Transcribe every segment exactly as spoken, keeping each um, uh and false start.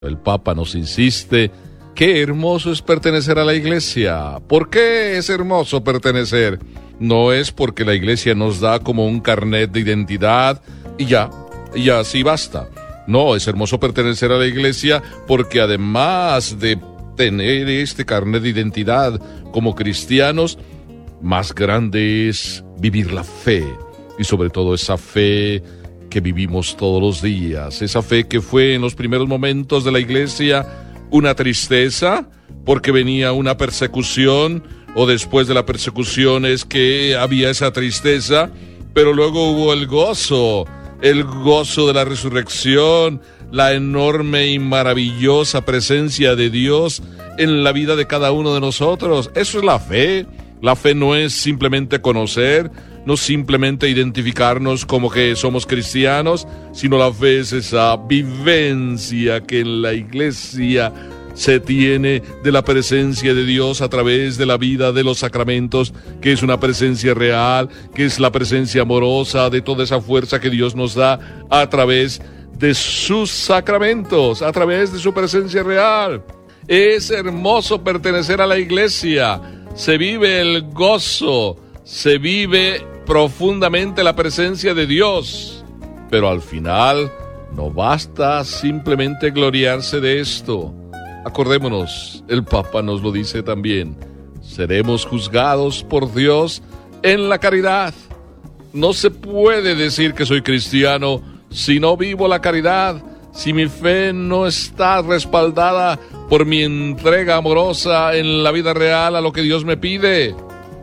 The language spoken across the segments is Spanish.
El Papa nos insiste, qué hermoso es pertenecer a la Iglesia. ¿Por qué es hermoso pertenecer? No es porque la Iglesia nos da como un carnet de identidad y ya, y así basta. No, es hermoso pertenecer a la Iglesia porque además de tener este carnet de identidad como cristianos, más grande es vivir la fe, y sobre todo esa fe que vivimos todos los días, esa fe que fue en los primeros momentos de la Iglesia una tristeza porque venía una persecución, o después de la persecución es que había esa tristeza, pero luego hubo el gozo, el gozo de la resurrección, la enorme y maravillosa presencia de Dios en la vida de cada uno de nosotros. Eso es la fe. La fe no es simplemente conocer, no simplemente identificarnos como que somos cristianos, sino la fe es esa vivencia que en la Iglesia se tiene de la presencia de Dios a través de la vida de los sacramentos, que es una presencia real, que es la presencia amorosa de toda esa fuerza que Dios nos da a través de sus sacramentos, a través de su presencia real. Es hermoso pertenecer a la Iglesia. Se vive el gozo, se vive profundamente la presencia de Dios. Pero al final, no basta simplemente gloriarse de esto. Acordémonos, el Papa nos lo dice también, seremos juzgados por Dios en la caridad. No se puede decir que soy cristiano si no vivo la caridad, si mi fe no está respaldada por mi entrega amorosa en la vida real a lo que Dios me pide.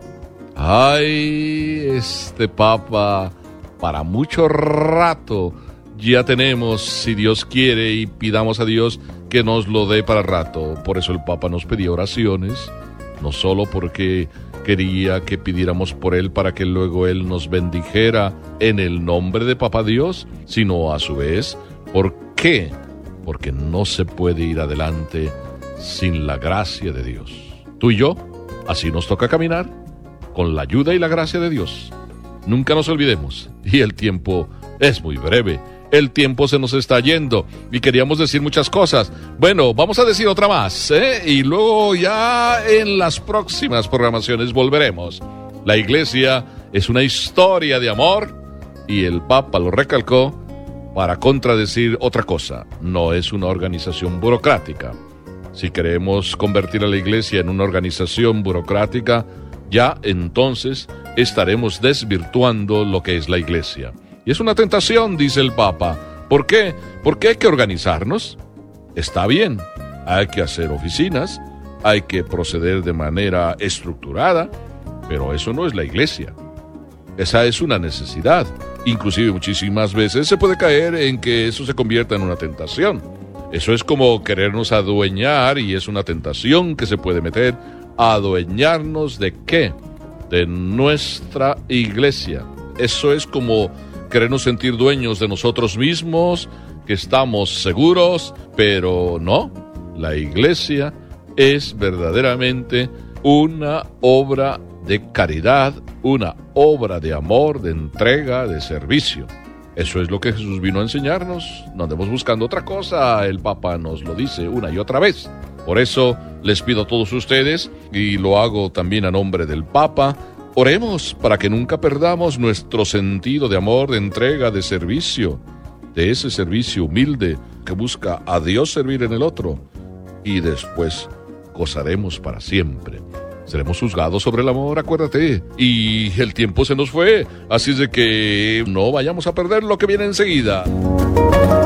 Ay, este Papa, para mucho rato ya tenemos, si Dios quiere, y pidamos a Dios que nos lo dé para rato. Por eso el Papa nos pedía oraciones, no solo porque quería que pidiéramos por él para que luego él nos bendijera en el nombre de Papá Dios, sino a su vez, ¿por qué? Porque no se puede ir adelante sin la gracia de Dios. Tú y yo, así nos toca caminar, con la ayuda y la gracia de Dios. Nunca nos olvidemos, y el tiempo es muy breve. El tiempo se nos está yendo y queríamos decir muchas cosas. Bueno, vamos a decir otra más, ¿eh? Y luego ya en las próximas programaciones volveremos. La Iglesia es una historia de amor y el Papa lo recalcó para contradecir otra cosa. No es una organización burocrática. Si queremos convertir a la Iglesia en una organización burocrática, ya entonces estaremos desvirtuando lo que es la Iglesia. Y es una tentación, dice el Papa. ¿Por qué? Porque hay que organizarnos. Está bien, hay que hacer oficinas, hay que proceder de manera estructurada, pero eso no es la Iglesia. Esa es una necesidad. Inclusive muchísimas veces se puede caer en que eso se convierta en una tentación. Eso es como querernos adueñar, y es una tentación que se puede meter. ¿Adueñarnos de qué? De nuestra Iglesia. Eso es como querernos sentir dueños de nosotros mismos, que estamos seguros, pero no. La Iglesia es verdaderamente una obra de caridad, una obra de amor, de entrega, de servicio. Eso es lo que Jesús vino a enseñarnos. No andemos buscando otra cosa, el Papa nos lo dice una y otra vez. Por eso les pido a todos ustedes, y lo hago también a nombre del Papa, oremos para que nunca perdamos nuestro sentido de amor, de entrega, de servicio, de ese servicio humilde que busca a Dios servir en el otro, y después gozaremos para siempre. Seremos juzgados sobre el amor, acuérdate, y el tiempo se nos fue, así es de que no vayamos a perder lo que viene enseguida.